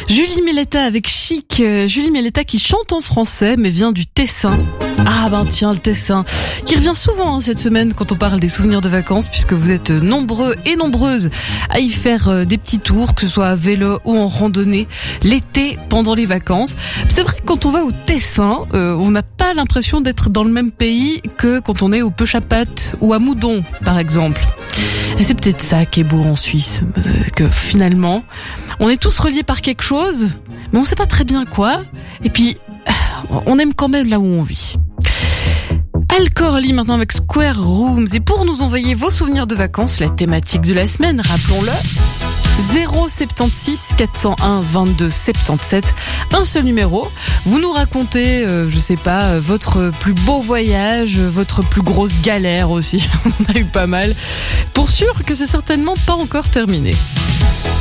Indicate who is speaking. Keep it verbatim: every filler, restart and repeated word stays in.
Speaker 1: Julie Méletta avec Chic. Euh, Julie Méletta qui chante en français mais vient du Tessin. Ah ben tiens, le Tessin, qui revient souvent hein, cette semaine quand on parle des souvenirs de vacances, puisque vous êtes nombreux et nombreuses à y faire euh, des petits tours, que ce soit à vélo ou en randonnée, l'été pendant les vacances. C'est vrai que quand on va au Tessin, euh, on n'a pas l'impression d'être dans le même pays que quand on est au Pêche-à-Pattes ou à Moudon, par exemple. Et c'est peut-être ça qui est beau en Suisse, que finalement, on est tous reliés par quelque chose, mais on sait pas très bien quoi, et puis on aime quand même là où on vit. Al Corley maintenant avec Square Rooms, et pour nous envoyer vos souvenirs de vacances, la thématique de la semaine, rappelons-le, zéro sept six quatre zéro un vingt-deux soixante-dix-sept, un seul numéro. Vous nous racontez, euh, je sais pas, euh, votre plus beau voyage, euh, votre plus grosse galère aussi. On a eu pas mal. Pour sûr que c'est certainement pas encore terminé.